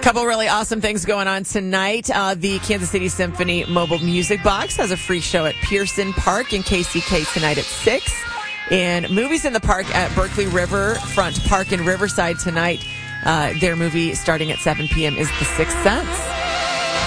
Couple really awesome things going on tonight. The Kansas City Symphony Mobile Music Box has a free show at Pearson Park in KCK tonight at 6. And Movies in the Park at Berkeley Riverfront Park in Riverside tonight. Their movie starting at 7 p.m. is The Sixth Sense.